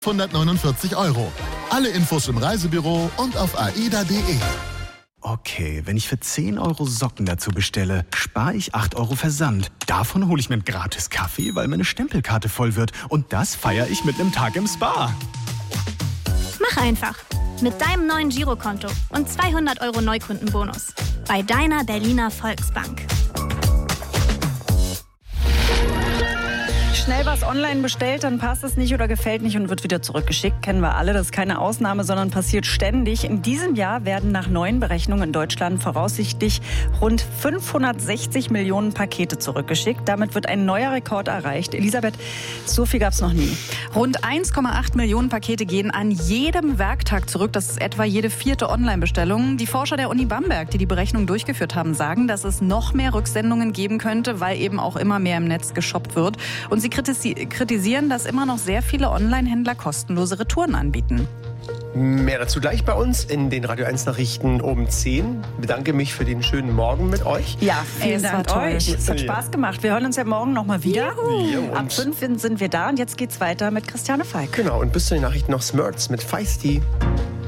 549 €. Alle Infos im Reisebüro und auf aida.de. Okay, wenn ich für 10 € Socken dazu bestelle, spare ich 8 € Versand. Davon hole ich mir einen gratis Kaffee, weil meine Stempelkarte voll wird. Und das feiere ich mit einem Tag im Spa. Mach einfach. Mit deinem neuen Girokonto und 200 € Neukundenbonus. Bei deiner Berliner Volksbank. Schnell was online bestellt, dann passt es nicht oder gefällt nicht und wird wieder zurückgeschickt. Kennen wir alle, das ist keine Ausnahme, sondern passiert ständig. In diesem Jahr werden nach neuen Berechnungen in Deutschland voraussichtlich rund 560 Millionen Pakete zurückgeschickt. Damit wird ein neuer Rekord erreicht. Elisabeth, so viel gab es noch nie. Rund 1,8 Millionen Pakete gehen an jedem Werktag zurück. Das ist etwa jede 4. Online-Bestellung. Die Forscher der Uni Bamberg, die die Berechnung durchgeführt haben, sagen, dass es noch mehr Rücksendungen geben könnte, weil eben auch immer mehr im Netz geshoppt wird. Und sie kritisieren, dass immer noch sehr viele Online-Händler kostenlose Retouren anbieten. Mehr dazu gleich bei uns in den Radio 1 Nachrichten um 10. Ich bedanke mich für den schönen Morgen mit euch. Ja, vielen Es Dank war toll. euch. Es hat Spaß gemacht. Wir hören uns ja morgen nochmal wieder. Ja, Ab 5 sind wir da und jetzt geht's weiter mit Christiane Falk. Genau, und bis zu den Nachrichten noch Smurfs mit Feisty.